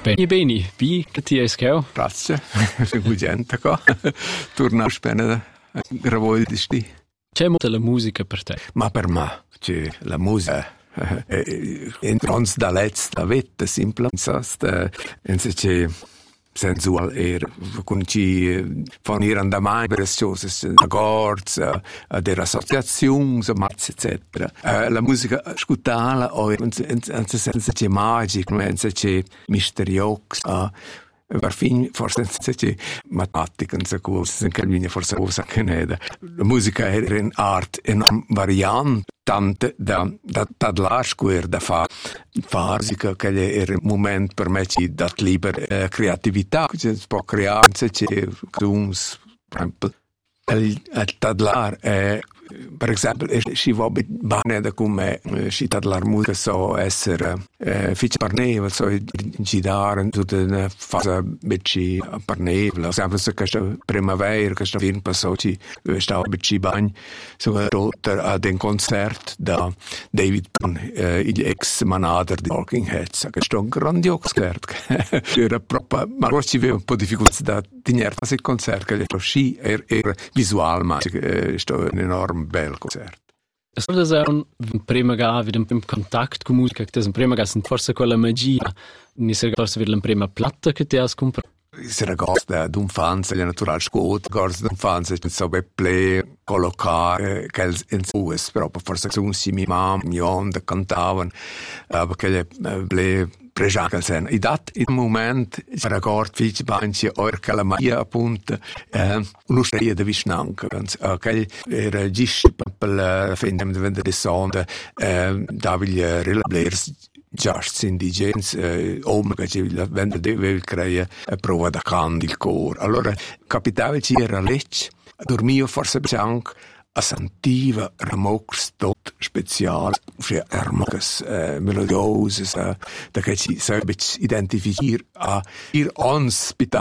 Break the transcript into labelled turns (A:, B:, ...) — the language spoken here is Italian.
A: Bene, wie ti escau?
B: Grazie, sono gente qua. Torna bene a gravare di sti.
A: C'è molta la musica per te?
B: Ma per me, c'è la musica. Entrons da let's vita simplamente, c'è sensual con ci fornire andamai per cose accords delle associazioni eccetera. La musica ascoltala o c'è magico, c'è misterioso. Per fin forse c'è matematica, forse cosa che ne è. La musica è in art enorm variante, tante da lasciare da fare musica che è il momento per me di dare libera creatività, che si può creare, c'è un tadlar è per esempio si va bene da come si tadlar musica so essere fice parneva so girare tutta una fase bici parneva sempre se questa primavera questa fin passo ci stava bici bagn so rotter ad un concert da David il ex manager di Talking Heads che è un grandioso concert era proprio ma poi ci aveva un po' di difficoltà da tenere il concert che era visual ma è un enorme bel concerto.
A: È stato un primo avere un contatto con musica che è un primo che forse quella magia mi si forse avere la prima platta che ti hai comprato.
B: Si ragazza d'infanzia, la natural scuola, ragazza d'infanzia, non so play collocare che in US proprio forse sono simili mamma, onda cantavano perché le play pregiaca sen. I dat in moment ragazza fici banci or che la magia appunto un'osteria di Visnanca che era giusto per la fine di vendere sonda davigli relabler just indigens omega che vende deve creare prova da candy il cor. Allora capitava ci era lecce dormio forse anche a sentiva ramox tot special cioè ramox melodiose da che ci sarebbe identificare a ir ons